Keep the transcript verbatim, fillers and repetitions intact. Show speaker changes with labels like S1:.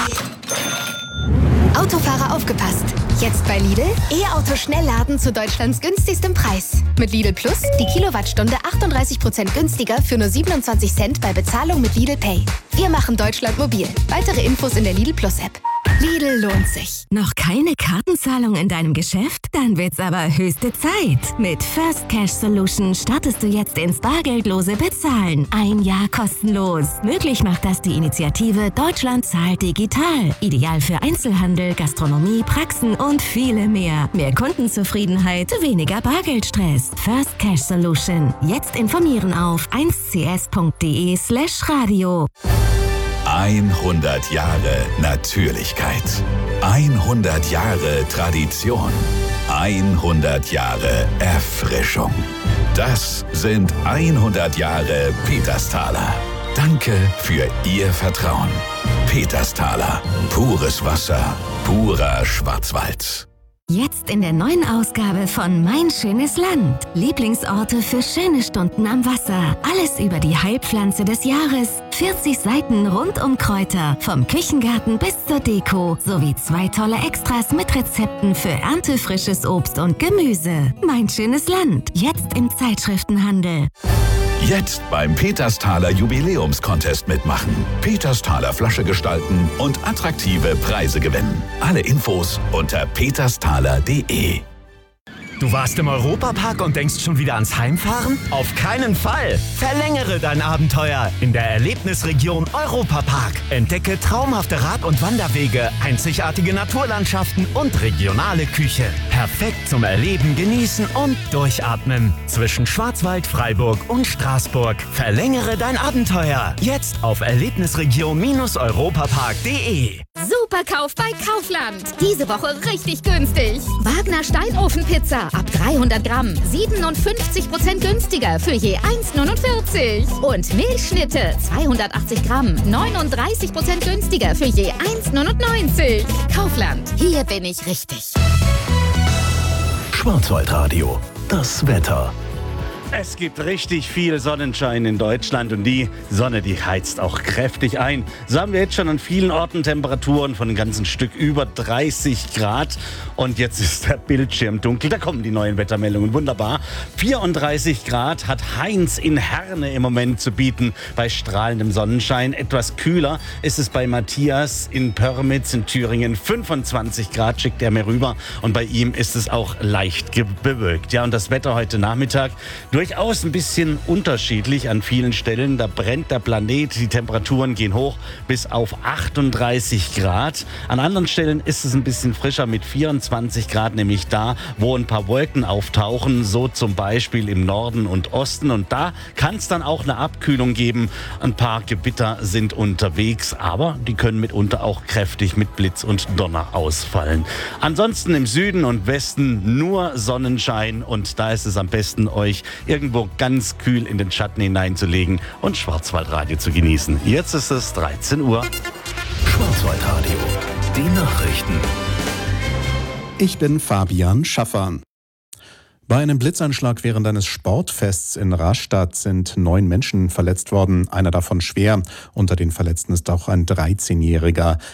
S1: Autofahrer aufgepasst! Jetzt bei Lidl E-Auto Schnellladen zu Deutschlands günstigstem Preis. Mit Lidl Plus die Kilowattstunde achtunddreißig Prozent günstiger für nur siebenundzwanzig Cent bei Bezahlung mit Lidl Pay. Wir machen Deutschland mobil. Weitere Infos in der Lidl Plus App. Lidl lohnt sich.
S2: Noch keine Kartenzahlung in deinem Geschäft? Dann wird's aber höchste Zeit. Mit First Cash Solution startest du jetzt ins bargeldlose Bezahlen. Ein Jahr kostenlos. Möglich macht das die Initiative Deutschland zahlt digital. Ideal für Einzelhandel, Gastronomie, Praxen und viele mehr. Mehr Kundenzufriedenheit, weniger Bargeldstress. First Cash Solution. Jetzt informieren auf eins c s punkt d e slash radio.
S3: hundert Jahre Natürlichkeit. hundert Jahre Tradition. hundert Jahre Erfrischung. Das sind hundert Jahre Petersthaler. Danke für Ihr Vertrauen. Petersthaler. Pures Wasser. Purer Schwarzwald.
S2: Jetzt in der neuen Ausgabe von Mein schönes Land. Lieblingsorte für schöne Stunden am Wasser. Alles über die Heilpflanze des Jahres. vierzig Seiten rund um Kräuter. Vom Küchengarten bis zur Deko. Sowie zwei tolle Extras mit Rezepten für erntefrisches Obst und Gemüse. Mein schönes Land. Jetzt im Zeitschriftenhandel.
S3: Jetzt beim Petersthaler Jubiläumscontest mitmachen. Petersthaler Flasche gestalten und attraktive Preise gewinnen. Alle Infos unter petersthaler punkt de.
S4: Du warst im Europapark und denkst schon wieder ans Heimfahren? Auf keinen Fall! Verlängere dein Abenteuer in der Erlebnisregion Europapark. Entdecke traumhafte Rad- und Wanderwege, einzigartige Naturlandschaften und regionale Küche. Perfekt zum Erleben, Genießen und Durchatmen. Zwischen Schwarzwald, Freiburg und Straßburg. Verlängere dein Abenteuer. Jetzt auf erlebnisregion europapark punkt de.
S5: Superkauf bei Kaufland. Diese Woche richtig günstig. Wagner Steinofenpizza ab dreihundert Gramm. siebenundfünfzig Prozent günstiger für je eins neunundvierzig. Und Milchschnitte zweihundertachtzig Gramm. neununddreißig Prozent günstiger für je eins neunundneunzig. Kaufland. Hier bin ich richtig.
S6: Schwarzwaldradio. Das Wetter.
S7: Es gibt richtig viel Sonnenschein in Deutschland und die Sonne, die heizt auch kräftig ein. So haben wir jetzt schon an vielen Orten Temperaturen von ein ganzes Stück über dreißig Grad. Und jetzt ist der Bildschirm dunkel. Da kommen die neuen Wettermeldungen. Wunderbar. vierunddreißig Grad hat Heinz in Herne im Moment zu bieten bei strahlendem Sonnenschein. Etwas kühler ist es bei Matthias in Pörmitz in Thüringen. fünfundzwanzig Grad schickt er mir rüber. Und bei ihm ist es auch leicht bewölkt. Ja, und das Wetter heute Nachmittag durchaus ein bisschen unterschiedlich an vielen Stellen. Da brennt der Planet, die Temperaturen gehen hoch bis auf achtunddreißig Grad. An anderen Stellen ist es ein bisschen frischer mit vierundzwanzig Grad, nämlich da, wo ein paar Wolken auftauchen, so zum Beispiel im Norden und Osten. Und da kann es dann auch eine Abkühlung geben. Ein paar Gewitter sind unterwegs, aber die können mitunter auch kräftig mit Blitz und Donner ausfallen. Ansonsten im Süden und Westen nur Sonnenschein und da ist es am besten, euch irgendwo ganz kühl in den Schatten hineinzulegen und Schwarzwaldradio zu genießen. Jetzt ist es dreizehn Uhr.
S6: Schwarzwaldradio. Die Nachrichten.
S8: Ich bin Fabian Schaffer. Bei einem Blitzanschlag während eines Sportfests in Rastatt sind neun Menschen verletzt worden, einer davon schwer. Unter den Verletzten ist auch ein dreizehnjähriger.